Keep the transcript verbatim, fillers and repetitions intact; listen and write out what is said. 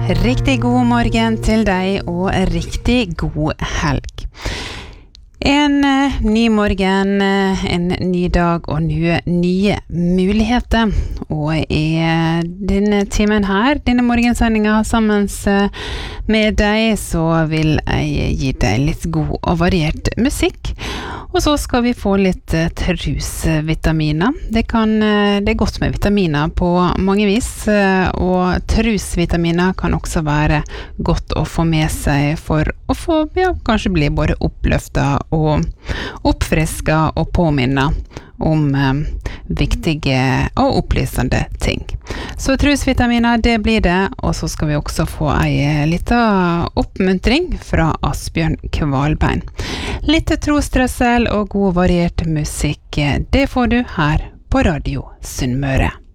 Riktig god morgen til deg, og riktig god helg. En uh, ny morgen, uh, en ny dag og nye, nye muligheter. Og i uh, denne timen her, denne morgensendingen sammen uh, med deg, så vil jeg gi deg litt god og variert musikk. Og så skal vi få litt uh, trusvitaminer. Det, kan, uh, det er godt med vitaminer på mange vis, uh, og trusvitaminer kan også være godt å få med seg for å få, ja, kanskje bli både oppløftet og oppfrisket og påminnet om um, viktige og opplysende ting. Så trusvitaminer, det blir det, og så skal vi også få en liten oppmuntring fra Asbjørn Kvalbein. Litt trostrøssel og god variert musikk, det får du her på Radio Sunnmøre.